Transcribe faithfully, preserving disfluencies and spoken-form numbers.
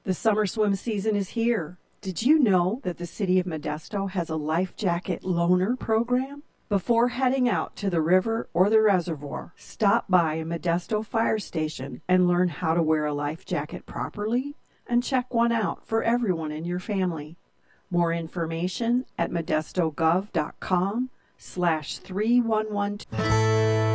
The summer swim season is here. Did you know that the City of Modesto has a life jacket loaner program? Before heading out to the river or the reservoir, stop by a Modesto fire station and learn how to wear a life jacket properly and check one out for everyone in your family. More information at modesto gov dot com slash three one one two.